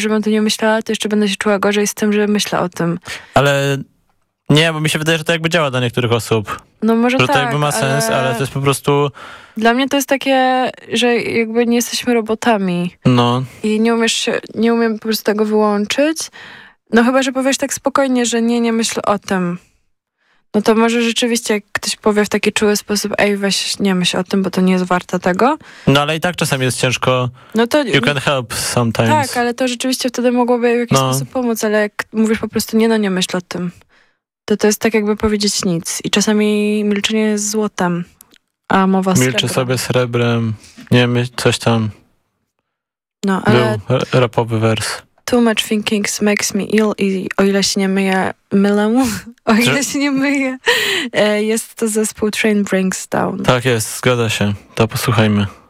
żebym to nie myślała, to jeszcze będę się czuła gorzej z tym, że myślę o tym. Ale nie, bo mi się wydaje, że to jakby działa dla niektórych osób. No może że tak, to jakby ma sens, ale to jest po prostu... Dla mnie to jest takie, że jakby nie jesteśmy robotami. No. I nie umiem po prostu tego wyłączyć. No chyba, że powiesz tak spokojnie, że nie myśl o tym. No to może rzeczywiście, jak ktoś powie w taki czuły sposób, ej, weź nie myśl o tym, bo to nie jest warte tego. No ale i tak czasami jest ciężko. No to, you can help sometimes. Tak, ale to rzeczywiście wtedy mogłoby w jakiś sposób pomóc, ale jak mówisz po prostu nie myśl o tym, to jest tak jakby powiedzieć nic. I czasami milczenie jest złotem, a mowa srebrem. Milczę sobie srebrem, nie coś tam. No, ale... Był rapowy wers. Too much thinking makes me ill i o ile się nie mylę, jest to zespół Train Brings Down. Tak jest, zgadza się. To posłuchajmy.